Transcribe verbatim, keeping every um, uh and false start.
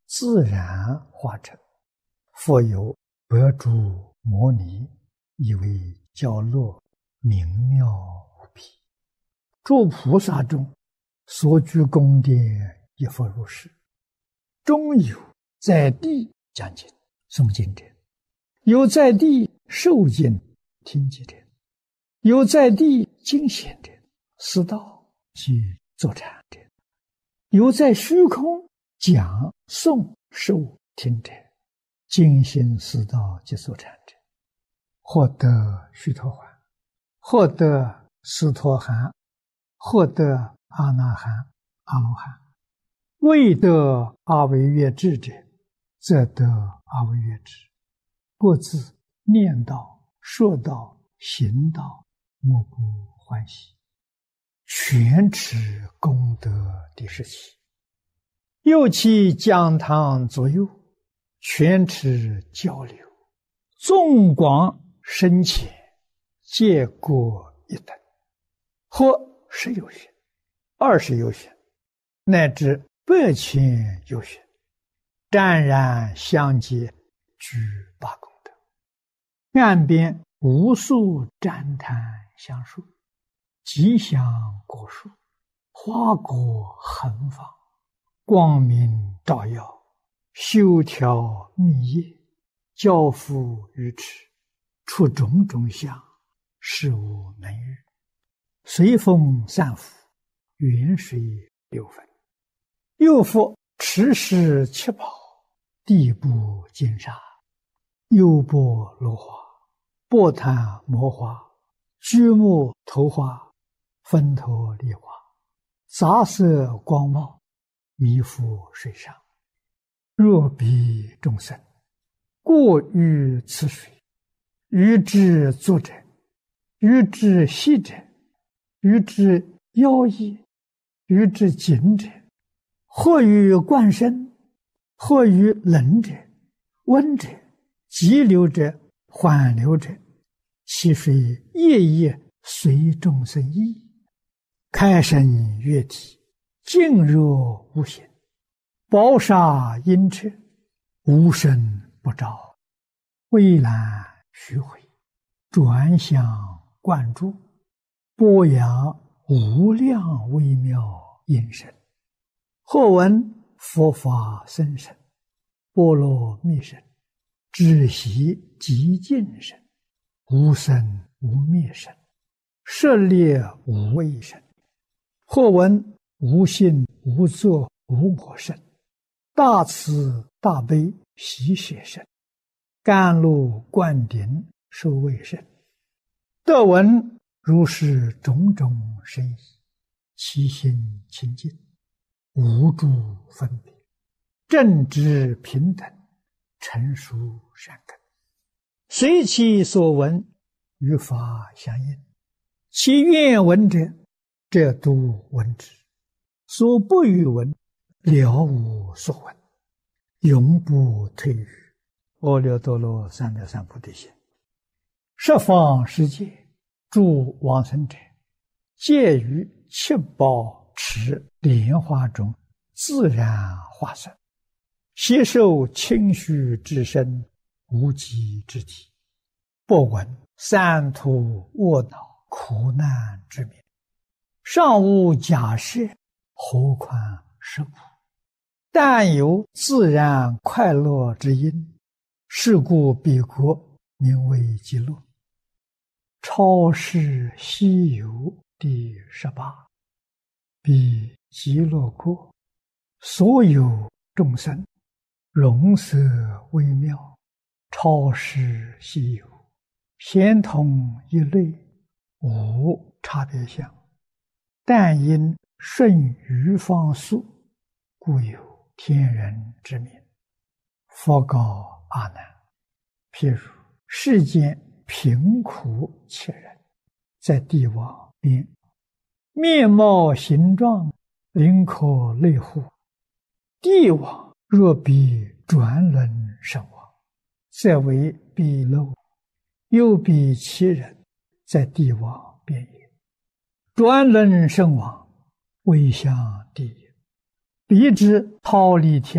自然化成，复有百诸摩尼，以为教乐明妙无比。诸菩萨中所居宫殿，亦复如是。中有在地讲经诵经者，有在地受经听经者，有在地经显者，思道及坐禅者，有在虚空讲诵受听者，精心思道及坐禅者，获得须陀洹，获得斯陀含，获得阿那含、阿罗汉。未得阿惟越致者，则得阿惟越致。各自念道、说道、行道，莫不欢喜，全持功德第十七。又其讲堂左右，全持交流，纵广深浅，皆各一等，或十有许，二十有许，乃至百千有许，湛然相接，具八功德。岸边无数旃檀香树，吉祥果树，花果横放，光明照耀，修条密叶，交付于持，出种种相，事无能遇。随风散伏，远水流分。又复持世七宝，地部金沙，优波罗花，波檀摩花，居木头花，分头梨花，杂色光茂，弥覆水上。若彼众生过于此水，于之作者，于之息者，于之妖异，于之紧者，或于灌身，或于冷者、温者、急流者、缓流者，其水夜夜随众生意，开生悦体，静若无形，宝沙阴彻，无声不照，蔚蓝虚回，转向灌注，播扬无量微妙音声。或闻佛法僧声，波罗蜜声，止息极尽声，无生无灭声，舍猎无畏声。或闻无性无作无我声，大慈大悲喜舍声，甘露灌顶受畏声。得闻如是种种声意，其心清净，无诸分别，正知平等，成熟善根，随其所闻，与法相应。其愿闻者，则都闻之；所不欲闻，了无所闻，永不退于阿耨多罗三藐三菩提心。十方世界诸往生者，皆于七宝池莲花中自然化身，悉受清虚之身，无极之体，不闻三途卧恼苦难之名，尚无假设，何况是苦？但有自然快乐之因，是故彼国名为极乐。超世西游第十八。彼极乐国，所有众生，容色微妙，超世稀有，咸同一类，无差别相。但因顺于方速，故有天人之名。佛告阿难：譬如世间贫苦切人，在地网边，面貌形状，灵可类乎？地网若比转轮身亡，则为彼漏；又比其人，在地网边也。转轮身亡，未向地也。彼之逃离天